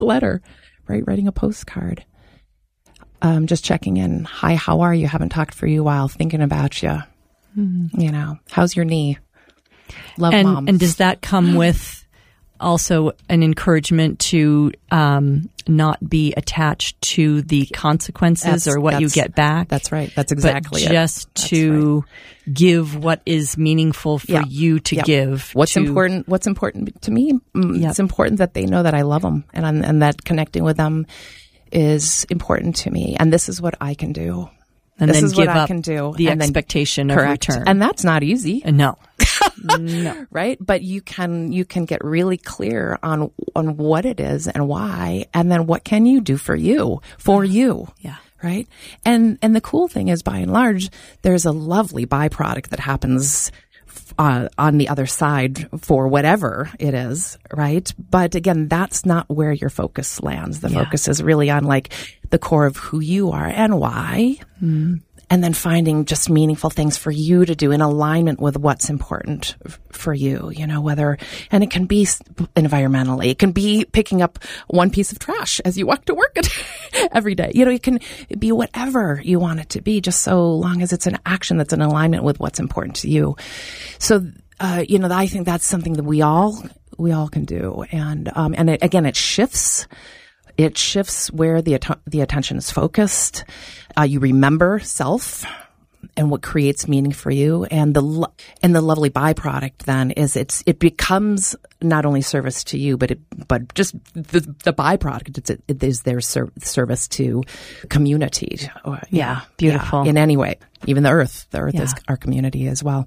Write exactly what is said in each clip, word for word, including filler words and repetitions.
letter, right? Writing a postcard. Um, just checking in. Hi, how are you? Haven't talked for you a while. Thinking about you. Mm-hmm. You know, how's your knee? Love, and, Mom. And does that come with also an encouragement to um, not be attached to the consequences that's, or what you get back? That's right. That's exactly but it. Just that's to right. give what is meaningful for yeah. you to yeah. give. What's to, important? What's important to me? Yep. It's important that they know that I love them, and I'm, and that connecting with them is important to me. And this is what I can do. And this then is give what I up can do. the and expectation then, of correct. return. And that's not easy. No. No. Right? But you can you can get really clear on on what it is and why, and then what can you do for you, for you. Yeah. Right? And and the cool thing is, by and large, there's a lovely byproduct that happens uh, on the other side for whatever it is, right? But again, that's not where your focus lands. The yeah. focus is really on like the core of who you are and why. Mm. And then finding just meaningful things for you to do in alignment with what's important f- for you, you know, whether, and it can be environmentally, it can be picking up one piece of trash as you walk to work every day. You know, it can be whatever you want it to be, just so long as it's an action that's in alignment with what's important to you. So, uh, you know, I think that's something that we all, we all can do. And, um, and it, again, it shifts. It shifts where the att- the attention is focused. Uh, you remember self and what creates meaning for you, and the lo- and the lovely byproduct then is it's it becomes not only service to you, but it but just the the byproduct it's it is their ser- service to community. Or, yeah, yeah, beautiful yeah, in any way, even the earth. The earth yeah. is our community as well.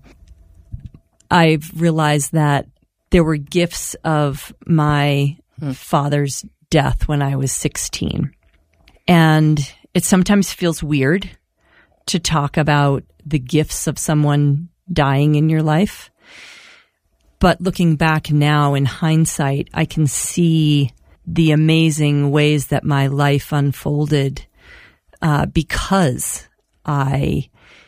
I've realized that there were gifts of my hmm. father's death when I was sixteen. And it sometimes feels weird to talk about the gifts of someone dying in your life. But looking back now in hindsight, I can see the amazing ways that my life unfolded uh, because I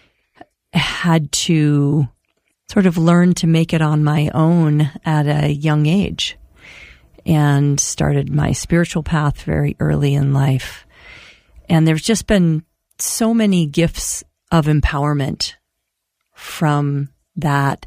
had to sort of learn to make it on my own at a young age. And started my spiritual path very early in life. And there's just been so many gifts of empowerment from that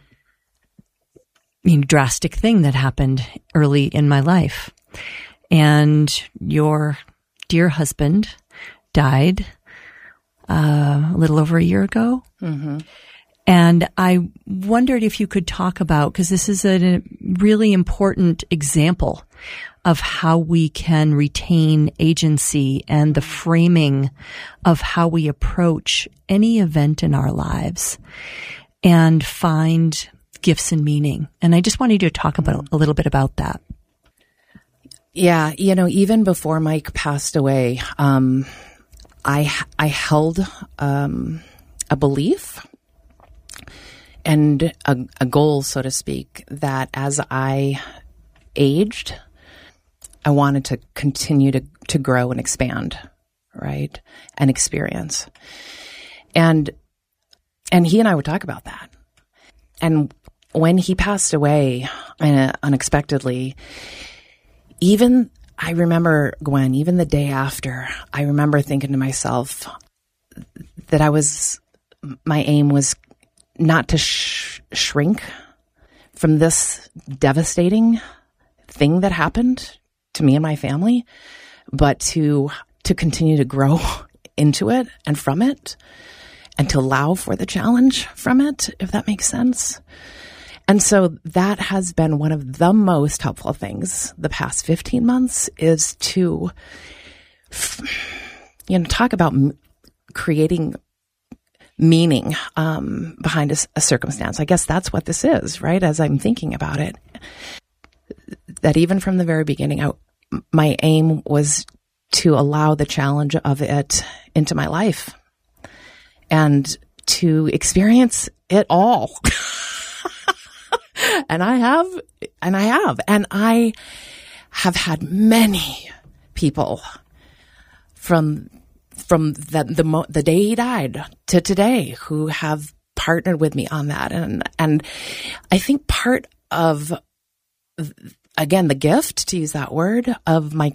I mean, drastic thing that happened early in my life. And your dear husband died uh, a little over a year ago. Mm-hmm. And I wondered if you could talk about, because this is a really important example of how we can retain agency and the framing of how we approach any event in our lives and find gifts and meaning. And I just wanted you to talk about a little bit about that. Yeah, you know, even before Mike passed away, um, I I held um, a belief and a, a goal, so to speak, that as I aged, I wanted to continue to, to grow and expand, right? And experience. And, and he and I would talk about that. And when he passed away uh, unexpectedly, even, I remember, Gwen, even the day after, I remember thinking to myself that I was, my aim was not to sh- shrink from this devastating thing that happened to me and my family, but to to continue to grow into it and from it, and to allow for the challenge from it, if that makes sense. And so that has been one of the most helpful things the past fifteen months is to, you know, talk about m- creating meaning um, behind a, a circumstance. I guess that's what this is, right? As I'm thinking about it, that even from the very beginning, I, my aim was to allow the challenge of it into my life and to experience it all. And I have, and I have, and I have had many people from from the the, mo- the day he died to today who have partnered with me on that. And, and I think part of again, the gift, to use that word, of Mike's